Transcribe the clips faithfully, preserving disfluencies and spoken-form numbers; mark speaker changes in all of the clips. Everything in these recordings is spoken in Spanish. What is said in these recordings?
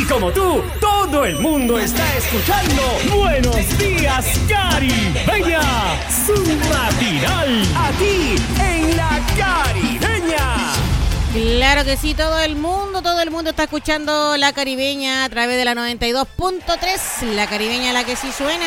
Speaker 1: como tú, todo el mundo está escuchando Buenos Días, Caribeña. Su matinal, aquí en la Caribeña.
Speaker 2: Claro que sí, todo el mundo, todo el mundo está escuchando La Caribeña a través de la noventa y dos punto tres. La Caribeña, la que sí suena.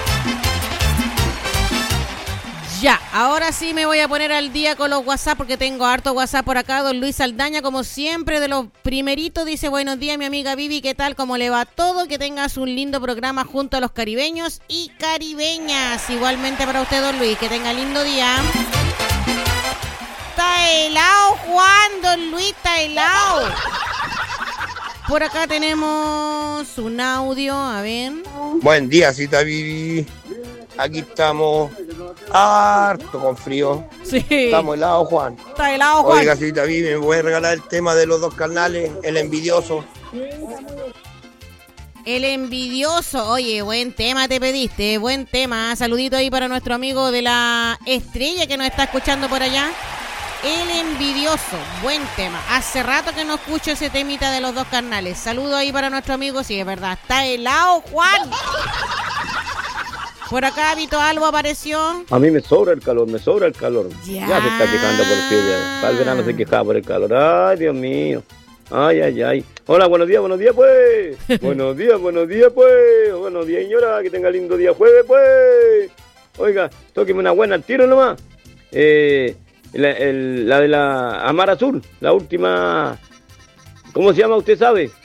Speaker 2: Ya, ahora sí me voy a poner al día con los WhatsApp porque tengo harto WhatsApp por acá. Don Luis Saldaña, como siempre, de los primeritos, dice: buenos días, mi amiga Vivi, ¿qué tal? ¿Cómo le va todo? Que tengas un lindo programa junto a los caribeños y caribeñas. Igualmente para usted, don Luis, que tenga lindo día. Está helado, Juan, don Luis, está helado. Por acá tenemos un audio, a ver.
Speaker 3: Buen día, cita Vivi. Aquí estamos harto con frío.
Speaker 2: Sí.
Speaker 3: Estamos helados, Juan.
Speaker 2: Está helado, Juan.
Speaker 3: Oiga, cita Vivi, me voy a regalar el tema de los dos carnales, el envidioso.
Speaker 2: El envidioso. Oye, buen tema te pediste, buen tema. Saludito ahí para nuestro amigo de la Estrella que nos está escuchando por allá. El envidioso, buen tema. Hace rato que no escucho ese temita de los dos carnales. Saludo ahí para nuestro amigo. Sí, es verdad, está helado, Juan. Por acá Vito Albo apareció.
Speaker 4: A mí me sobra el calor, me sobra el calor.
Speaker 2: Ya,
Speaker 4: ya se está quejando por fin. Para el verano se quejaba por el calor. Ay, Dios mío. Ay, ay, ay. Hola, buenos días, buenos días, pues. Buenos días, buenos días, pues. Buenos días, señora. Que tenga lindo día jueves, pues. Oiga, tóqueme una buena al tiro nomás. Eh... La, el, la de la Amar Azul, la última, ¿cómo se llama? ¿Usted sabe?